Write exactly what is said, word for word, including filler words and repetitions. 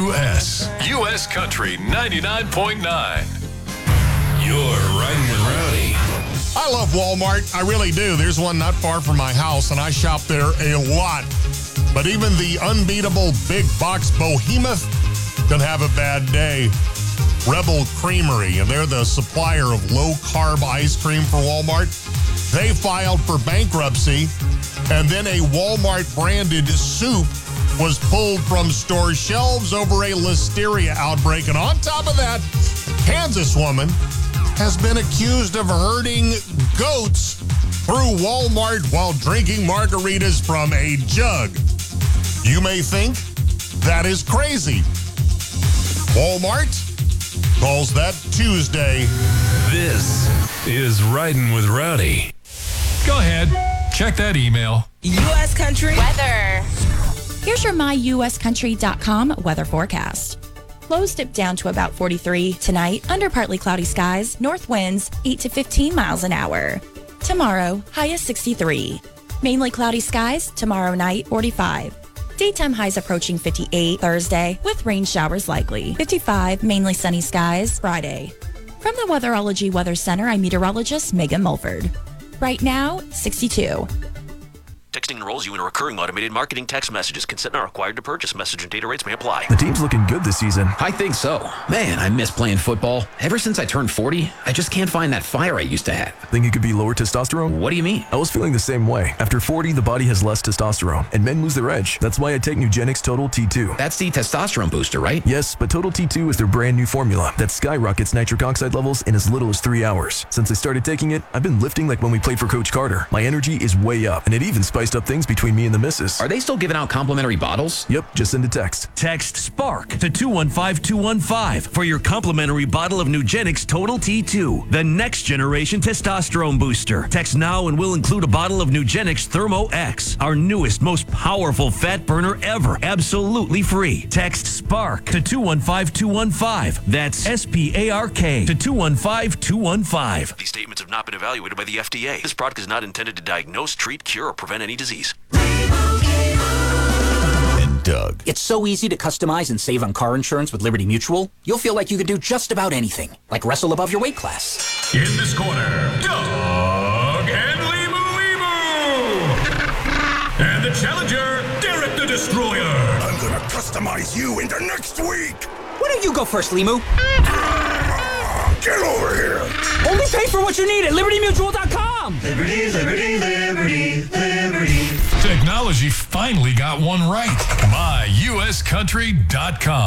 U S. U S Country ninety-nine point nine. You're riding with Rowdy. I love Walmart. I really do. There's one not far from my house, and I shop there a lot. But even the unbeatable big box behemoth can have a bad day. Rebel Creamery, and they're the supplier of low-carb ice cream for Walmart. They filed for bankruptcy, and then a Walmart-branded soup was pulled from store shelves over a listeria outbreak. And on top of that, a Kansas woman has been accused of herding goats through Walmart while drinking margaritas from a jug. You may think that is crazy. Walmart calls that Tuesday. This is Riding with Rowdy. Go ahead, check that email. U S Country weather. Here's your my U S country dot com weather forecast. Lows dip down to about forty-three tonight, under partly cloudy skies, north winds eight to fifteen miles an hour. Tomorrow, high is sixty-three. Mainly cloudy skies, tomorrow night, forty-five. Daytime highs approaching fifty-eight Thursday, with rain showers likely. fifty-five, mainly sunny skies, Friday. From the Weatherology Weather Center, I'm meteorologist Megan Mulford. Right now, sixty-two. Texting enrolls you in a recurring automated marketing text messages. Consent not required to purchase. Message and data rates may apply. The team's looking good this season. I think so. Man, I miss playing football. Ever since I turned forty, I just can't find that fire I used to have. Think it could be lower testosterone? What do you mean? I was feeling the same way. After forty, the body has less testosterone, and men lose their edge. That's why I take Nugenix Total T two. That's the testosterone booster, right? Yes, but Total T two is their brand new formula that skyrockets nitric oxide levels in as little as three hours. Since I started taking it, I've been lifting like when we played for Coach Carter. My energy is way up, and it even spiced up things between me and the missus. Are they still giving out complimentary bottles? Yep, just send a text. Text SPARK to two one five two one five for your complimentary bottle of Nugenix Total T two, the next generation testosterone booster. Text now and we'll include a bottle of Nugenix Thermo X, our newest, most powerful fat burner ever, absolutely free. Text SPARK to two one five two one five. That's S P A R K to two one five two one five. These statements have not been evaluated by the F D A. This product is not intended to diagnose, treat, cure, or prevent any disease. And Doug. It's so easy to customize and save on car insurance with Liberty Mutual. You'll feel like you can do just about anything, like wrestle above your weight class. In this corner, Doug and Limu Limu. And the challenger, Derek the Destroyer. I'm gonna customize you into next week. Why don't you go first, Limu? Get over here. Only pay for what you need at liberty mutual dot com. Liberty, liberty, liberty, liberty. Technology finally got one right. my U S country dot com.